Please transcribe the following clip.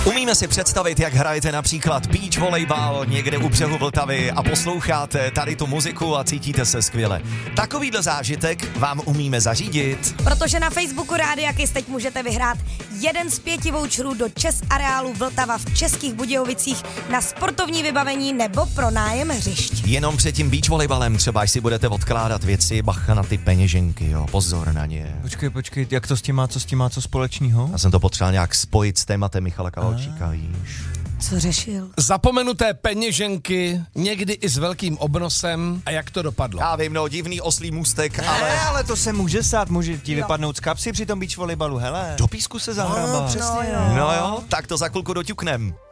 Umíme si představit, jak hrajete například beach volejbal někde u břehu Vltavy a posloucháte tady tu muziku a cítíte se skvěle. Takovýhle zážitek vám umíme zařídit. Protože na Facebooku Rádia Kiss teď můžete vyhrát jeden z 5 voucherů do Chess areálu Vltava v Českých Budějovicích na sportovní vybavení nebo pro nájem hřišť. Jenom před tím beach volejbalem třeba, až si budete odkládat věci, bacha na ty peněženky, jo, pozor na ně. Počkej, jak to s tím má co společného? Já jsem to potřeboval nějak spojit s tématem Michala Kavalčíka, víš. Co řešil? Zapomenuté peněženky, někdy i s velkým obnosem. A jak to dopadlo? Já vím, no, divný oslý můstek, Ne, ale to se může stát, může ti vypadnout z kapsy při tom beach volejbalu, hele. do písku se zahrabá. přesně. No jo, tak to za chvilku doťuknem.